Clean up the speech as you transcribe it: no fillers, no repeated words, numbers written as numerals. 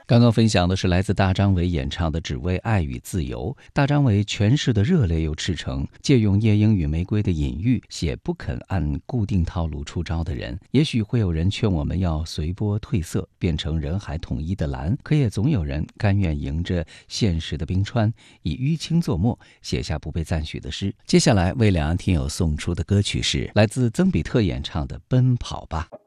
刚刚分享的是来自大张伟演唱的《只为爱与自由》。大张伟诠释的热烈又赤诚，借用夜莺与玫瑰的隐喻，写不肯按固定套路出招的人。也许会有人劝我们要随波褪色，变成人海统一的蓝，可也总有人甘愿迎着现实的冰川，以淤青作墨，写下不被赞许的诗。接下来为两岸听友送出的歌曲是来自曾比特演唱的《奔跑吧》。